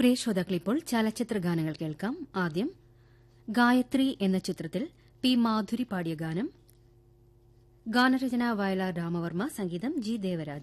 പ്രിയ ശ്രോതാക്കളിപ്പോൾ ചലച്ചിത്ര ഗാനങ്ങൾ കേൾക്കാം. ആദ്യം ഗായത്രി എന്ന ചിത്രത്തിൽ പി മാധുരി പാടിയ ഗാനം. ഗാനരചന വയലാർ രാമവർമ്മ, സംഗീതം ജി ദേവരാജൻ.